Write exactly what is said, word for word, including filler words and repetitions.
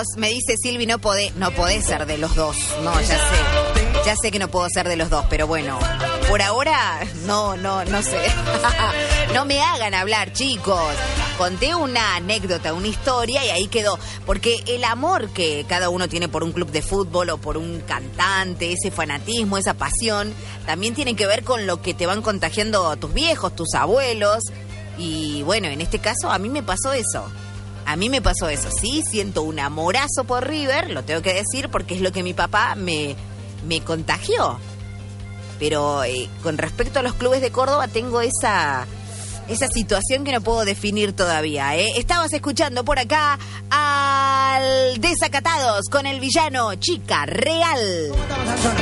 Chicos, me dice Silvi, no podés, no podés ser de los dos. No, ya sé. Ya sé que no puedo ser de los dos, pero bueno, por ahora no, no, no sé. No me hagan hablar, chicos. Conté una anécdota, una historia y ahí quedó. Porque el amor que cada uno tiene por un club de fútbol o por un cantante, ese fanatismo, esa pasión, también tiene que ver con lo que te van contagiando tus viejos, tus abuelos. Y bueno, en este caso a mí me pasó eso. A mí me pasó eso. Sí, siento un amorazo por River, lo tengo que decir, porque es lo que mi papá me... me contagió. Pero eh, con respecto a los clubes de Córdoba tengo esa esa situación que no puedo definir todavía, ¿eh? Estabas escuchando por acá al Desacatados con el villano Chica Real.